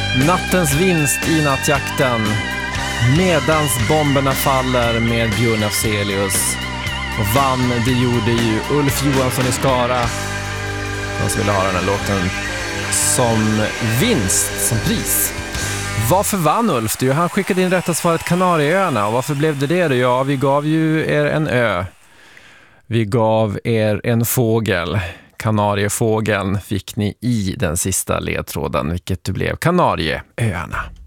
Nattens vinst i nattjakten. Medans bomberna faller med Björn Afzelius. Och vann, det gjorde ju Ulf Johansson i Skara. De ville ha den här låten som vinst, som pris. Varför vann Ulf? Han skickade in rätta svaret Kanarieöarna. Och varför blev det då? Ja, vi gav ju er en ö. Vi gav er en fågel. Kanariefågeln fick ni i den sista ledtråden, vilket du blev Kanarieöarna.